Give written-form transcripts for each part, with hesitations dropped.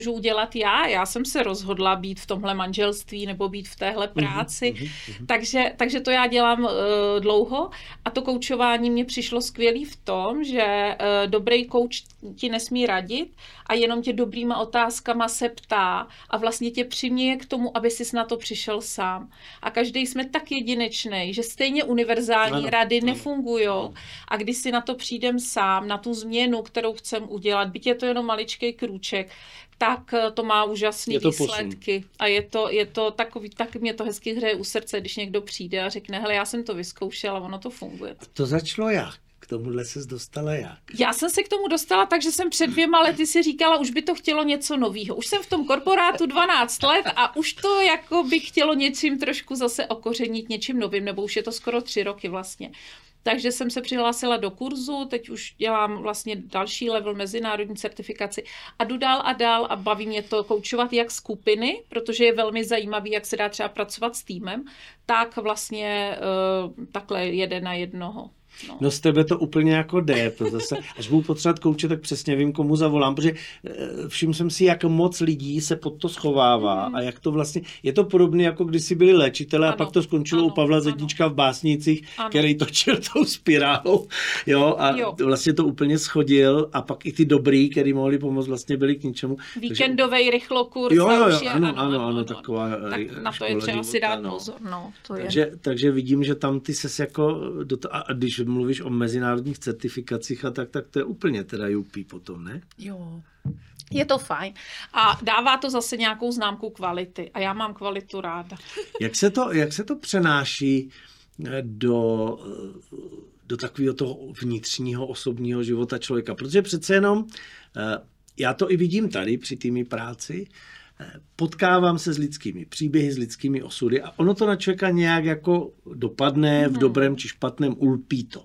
můžu udělat já. Já jsem se rozhodla být v tomhle manželství nebo být v téhle práci, takže to já dělám dlouho a to koučování mě přišlo skvělý v tom, že dobrý kouč ti nesmí radit a jenom tě dobrýma otázkama se ptá a vlastně tě přiměje k tomu, aby jsi na to přišel sám. A každý jsme tak jedinečný, že stejně univerzální rady nefungujou a když si na to přijdem sám, na tu změnu, kterou chcem udělat, byť je to jenom maličký krůček, tak to má úžasné výsledky. Posun. A je to takový, tak mě to hezky hřeje u srdce, když někdo přijde a řekne, hele, já jsem to vyzkoušela, ono to funguje. A to začalo jak? K tomuhle ses dostala jak? Já jsem se k tomu dostala tak, že jsem před 2 lety si říkala, už by to chtělo něco nového. Už jsem v tom korporátu 12 let a už to jako by chtělo něčím trošku zase okořenit, něčím novým, nebo už je to skoro 3 roky vlastně. Takže jsem se přihlásila do kurzu, teď už dělám vlastně další level mezinárodní certifikaci a jdu dál a baví mě to koučovat jak skupiny, protože je velmi zajímavý, jak se dá třeba pracovat s týmem, tak vlastně takhle 1 na 1. No z tebe to úplně jako jde, zase, až budu potřebovat kouče, tak přesně vím, komu zavolám, protože všiml jsem si, jak moc lidí se pod to schovává a jak to vlastně, je to podobné, jako když si byli léčitelé a pak to skončilo u Pavla Zedníčka v Básnicích, který točil tou spirálou, vlastně to úplně schodil a pak i ty dobrý, který mohli pomoct, vlastně byli k ničemu. Víkendový rychlokurs. Ano, taková tak na to je třeba si dát pozor. Takže vidím, že tam ty ses jako, a když mluvíš o mezinárodních certifikacích a tak to je úplně teda jupí potom, ne? Jo. Je to fajn. A dává to zase nějakou známku kvality. A já mám kvalitu ráda. Jak se to přenáší do takového toho vnitřního osobního života člověka? Protože přece jenom, já to i vidím tady při týmí práci, potkávám se s lidskými příběhy, s lidskými osudy a ono to na člověka nějak jako dopadne v dobrém či špatném, ulpí to.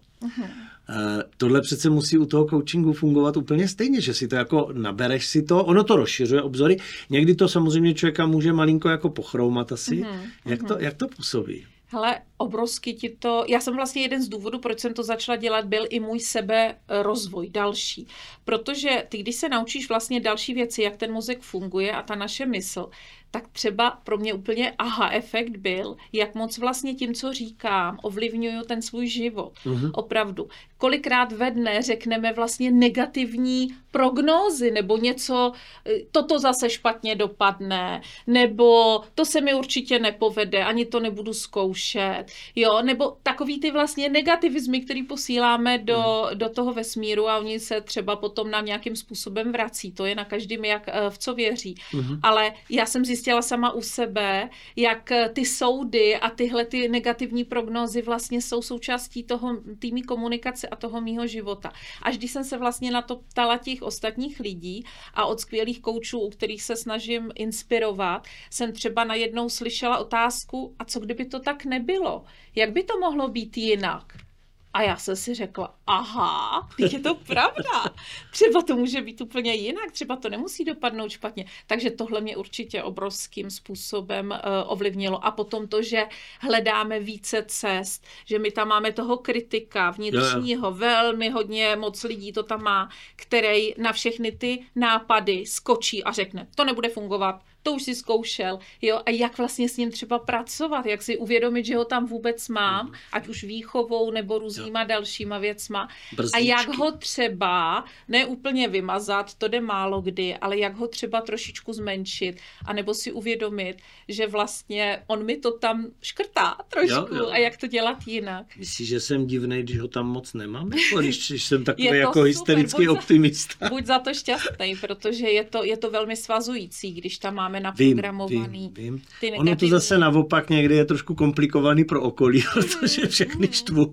Tohle přece musí u toho coachingu fungovat úplně stejně, že si to jako nabereš si to, ono to rozšiřuje obzory, někdy to samozřejmě člověka může malinko jako pochroumat asi. Jak to působí? Hele, obrovsky ti to... Já jsem vlastně jeden z důvodů, proč jsem to začala dělat, byl i můj seberozvoj další. Protože ty, když se naučíš vlastně další věci, jak ten mozek funguje a ta naše mysl, tak třeba pro mě úplně aha efekt byl, jak moc vlastně tím, co říkám, ovlivňuju ten svůj život. Opravdu. Kolikrát ve dne řekneme vlastně negativní prognózy, nebo něco, toto zase špatně dopadne, nebo to se mi určitě nepovede, ani to nebudu zkoušet, jo, nebo takový ty vlastně negativizmy, který posíláme do toho vesmíru a oni se třeba potom nám nějakým způsobem vrací, to je na každým, jak v co věří. Ale já jsem zjistila sama u sebe, jak ty soudy a tyhle ty negativní prognózy vlastně jsou součástí toho týmí komunikace a toho mýho života. Až když jsem se vlastně na to ptala těch ostatních lidí a od skvělých koučů, u kterých se snažím inspirovat, jsem třeba najednou slyšela otázku, a co kdyby to tak nebylo? Jak by to mohlo být jinak? A já jsem si řekla, aha, je to pravda. Třeba to může být úplně jinak, třeba to nemusí dopadnout špatně. Takže tohle mě určitě obrovským způsobem ovlivnilo. A potom to, že hledáme více cest, že my tam máme toho kritika vnitřního, velmi hodně moc lidí to tam má, který na všechny ty nápady skočí a řekne, to nebude fungovat, to už si zkoušel, jo, a jak vlastně s ním třeba pracovat, jak si uvědomit, že ho tam vůbec mám, ať už výchovou nebo různýma dalšíma věcma. Brzdičky. A jak ho třeba, ne úplně vymazat, to jde málo kdy, ale jak ho třeba trošičku zmenšit, anebo si uvědomit, že vlastně on mi to tam škrtá trošku a jak to dělat jinak. Myslíš, že jsem divnej, když ho tam moc nemám? Když jsem takový jako hysterický optimista. Buď za to šťastný, protože je to velmi svazující, když tam máme naprogramovaný. Vím. Ono to zase naopak někdy je trošku komplikovaný pro okolí, protože všechny štvu.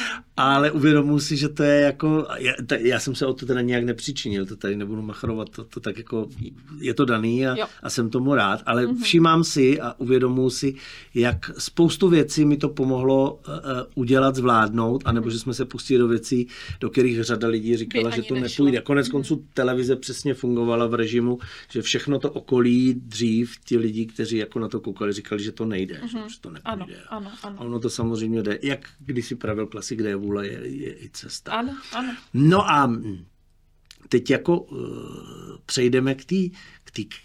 Ale uvědomuji si, že to je jako, já jsem se o to teda nějak nepřičinil, to tady nebudu machrovat, to tak jako, je to daný a jsem tomu rád, ale všímám si a uvědomuji si, jak spoustu věcí mi to pomohlo udělat, zvládnout, anebo že jsme se pustili do věcí, do kterých řada lidí říkala, že to nepůjde. Konec konců televize přesně fungovala v režimu, že všechno to okolí dřív, ti lidi, kteří jako na to koukali, říkali, že to nejde, že to nepůjde. Ano. A ono to samozřejmě jde. Jak když si pravil klasik, kde je vůle, je i cesta. Ano. No a teď jako přejdeme k té